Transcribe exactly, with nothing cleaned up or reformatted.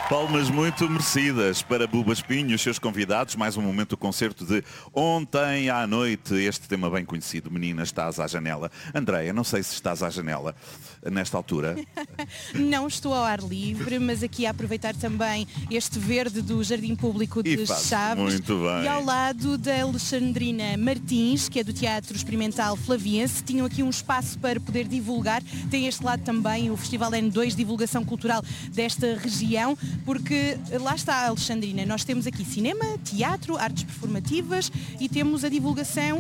Palmas muito merecidas para Buba Espinho e os seus convidados. Mais um momento do concerto de ontem à noite. Este tema bem conhecido, Menina, estás à janela. Andreia, não sei se estás à janela nesta altura. Não estou ao ar livre, mas aqui a aproveitar também este verde do Jardim Público de Chaves. Muito bem. E ao lado da Alexandrina Martins, que é do Teatro Experimental Flaviense. Tinham aqui um espaço para poder divulgar. Tem este lado também o Festival N dois, divulgação cultural desta região. Porque lá está, Alexandrina, nós temos aqui cinema, teatro, artes performativas e temos a divulgação